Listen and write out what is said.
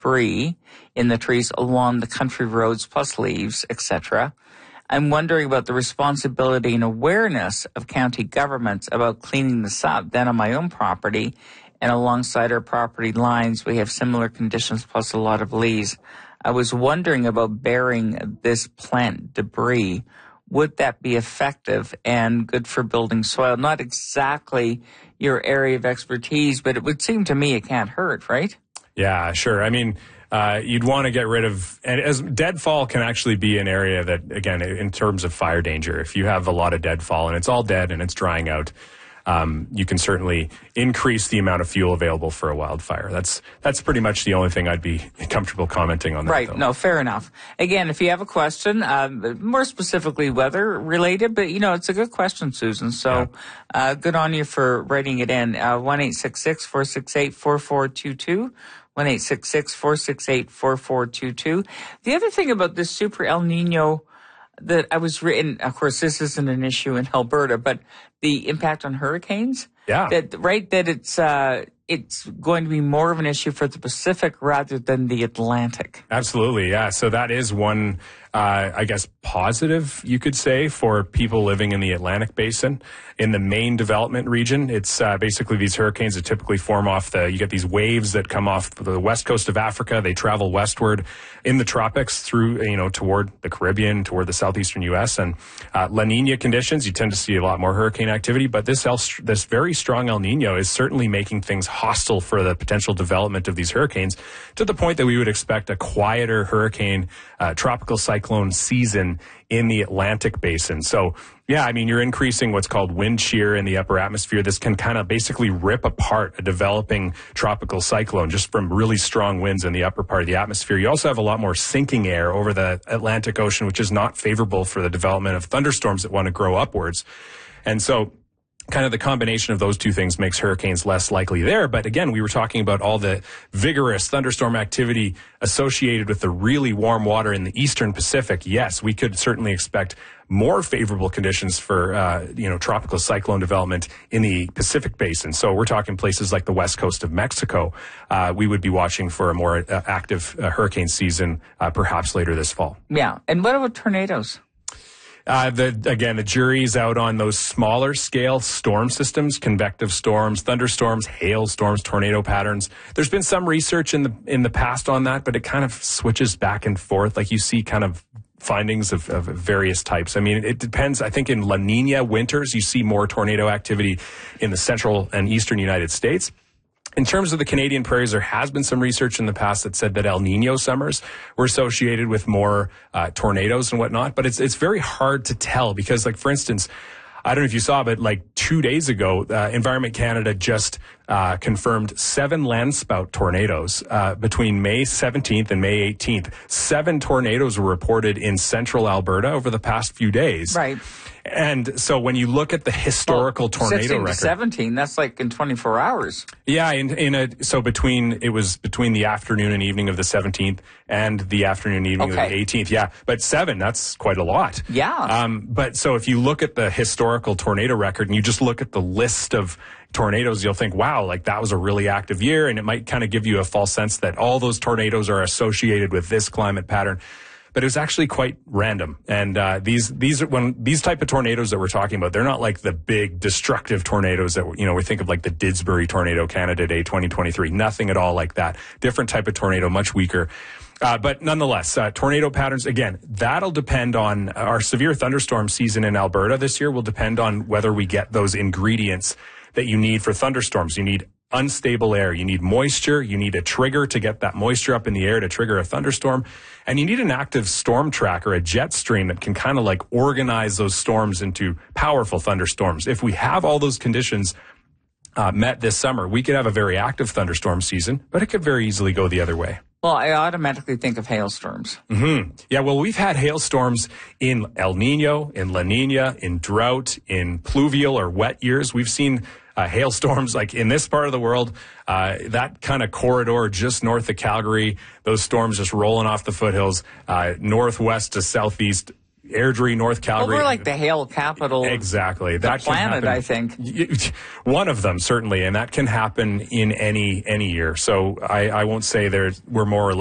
debris in the trees along the country roads, plus leaves, etc. I'm wondering about the responsibility and awareness of county governments about cleaning this up. Then on my own property and alongside our property lines, we have similar conditions plus a lot of leaves. I was wondering about burying this plant debris. Would that be effective and good for building soil? Not exactly your area of expertise, but it would seem to me it can't hurt, right? Yeah, sure. I mean, you'd want to get rid of, and as deadfall can actually be an area that, again, in terms of fire danger, if you have a lot of deadfall and it's all dead and it's drying out, you can certainly increase the amount of fuel available for a wildfire. That's pretty much the only thing I'd be comfortable commenting on that. Right. Though. No, fair enough. Again, if you have a question, more specifically weather related, but it's a good question, Susan. So, good on you for writing it in. 1-866-468-4422. 1-866-468-4422. The other thing about this super El Nino that I was written, of course, this isn't an issue in Alberta, but the impact on hurricanes. Yeah. That it's going to be more of an issue for the Pacific rather than the Atlantic. Absolutely, yeah. So that is one, I guess, positive, you could say, for people living in the Atlantic Basin. In the main development region, it's basically these hurricanes that typically form off you get these waves that come off the west coast of Africa. They travel westward in the tropics through, toward the Caribbean, toward the southeastern U.S. And La Nina conditions, you tend to see a lot more hurricane activity. But this very strong El Nino is certainly making things hostile for the potential development of these hurricanes, to the point that we would expect a quieter hurricane, tropical cyclone season in the Atlantic Basin. So, yeah, I mean, you're increasing what's called wind shear in the upper atmosphere. This can kind of basically rip apart a developing tropical cyclone just from really strong winds in the upper part of the atmosphere. You also have a lot more sinking air over the Atlantic Ocean, which is not favorable for the development of thunderstorms that want to grow upwards. And so kind of the combination of those two things makes hurricanes less likely there. But again, we were talking about all the vigorous thunderstorm activity associated with the really warm water in the eastern Pacific. Yes, we could certainly expect more favorable conditions for, tropical cyclone development in the Pacific Basin. So we're talking places like the west coast of Mexico. We would be watching for a more active hurricane season, perhaps later this fall. Yeah. And what about tornadoes? The jury's out on those smaller scale storm systems, convective storms, thunderstorms, hailstorms, tornado patterns. There's been some research in the past on that, but it kind of switches back and forth. Like you see kind of findings of various types. I mean, it depends. I think in La Nina winters, you see more tornado activity in the central and eastern United States. In terms of the Canadian prairies, there has been some research in the past that said that El Nino summers were associated with more tornadoes and whatnot, but it's very hard to tell because, like, for instance, I don't know if you saw, but like 2 days ago, Environment Canada just confirmed 7 landspout tornadoes between May 17th and May 18th. 7 tornadoes were reported in central Alberta over the past few days. Right. And so when you look at the historical tornado 16 record, to 17, that's like in 24 hours. Yeah, between the afternoon and evening of the 17th and the afternoon and evening of the 18th. Yeah, but 7, that's quite a lot. Yeah. But so if you look at the historical tornado record and you just look at the list of tornadoes, you'll think, wow, like that was a really active year, and it might kind of give you a false sense that all those tornadoes are associated with this climate pattern. But it was actually quite random. And these type of tornadoes that we're talking about, they're not like the big destructive tornadoes that we think of, like the Didsbury tornado, Canada Day 2023. Nothing at all like that. Different type of tornado, much weaker. But nonetheless, tornado patterns, again, that'll depend on our severe thunderstorm season in Alberta this year will depend on whether we get those ingredients that you need for thunderstorms. You need unstable air. You need moisture. You need a trigger to get that moisture up in the air to trigger a thunderstorm. And you need an active storm track or a jet stream that can kind of like organize those storms into powerful thunderstorms. If we have all those conditions met this summer, we could have a very active thunderstorm season, but it could very easily go the other way. Well, I automatically think of hailstorms. Mm-hmm. Yeah, well, we've had hailstorms in El Nino, in La Nina, in drought, in pluvial or wet years. We've seen hailstorms like in this part of the world, that kind of corridor just north of Calgary, those storms just rolling off the foothills, northwest to southeast, Airdrie, North Calgary. Well, we're like the hail capital. Exactly. The that planet, can happen. I think. One of them, certainly, and that can happen in any year. So I won't say we're more or less